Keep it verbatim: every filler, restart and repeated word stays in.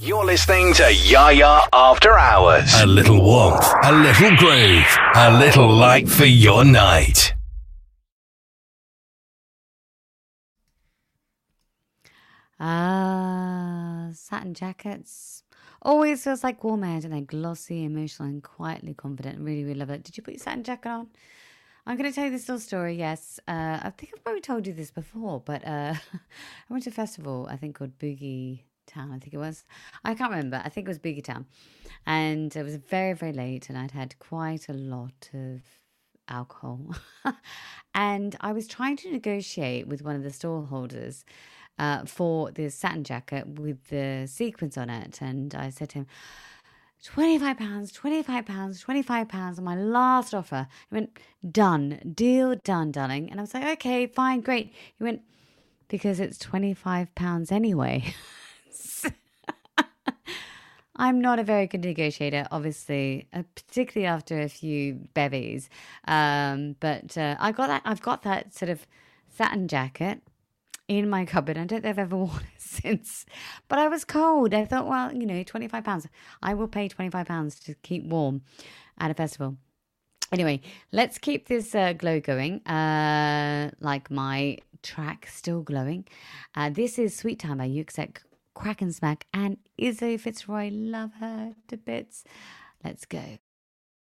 You're listening to Yaya After Hours. A little warmth, a little groove, a little light for your night. Ah, satin jackets. Always feels like warm air, and they're glossy, emotional, and quietly confident. Really, really love it. Did you put your satin jacket on? I'm going to tell you this little story, yes. Uh, I think I've probably told you this before, but uh, I went to a festival, I think called Boogie Town, I think it was. I can't remember. I think it was Boogie Town. And it was very, very late, and I'd had quite a lot of alcohol. And I was trying to negotiate with one of the stall holders uh, for this satin jacket with the sequins on it. And I said to him, twenty-five pounds, twenty-five pounds, twenty-five pounds on my last offer. He went, done, deal done, darling. And I was like, okay, fine, great. He went, because it's twenty-five pounds anyway. I'm not a very good negotiator, obviously, uh, particularly after a few bevies. Um, but uh, I got that. I've got that sort of satin jacket in my cupboard. I don't think I've ever worn it since. But I was cold. I thought, well, you know, twenty-five pounds. I will pay twenty-five pounds to keep warm at a festival. Anyway, let's keep this uh, glow going, uh, like my track still glowing. Uh, this is Sweet Time by Yuxek, Crack and Smack, and Izzo Fitzroy. Love her to bits. Let's go.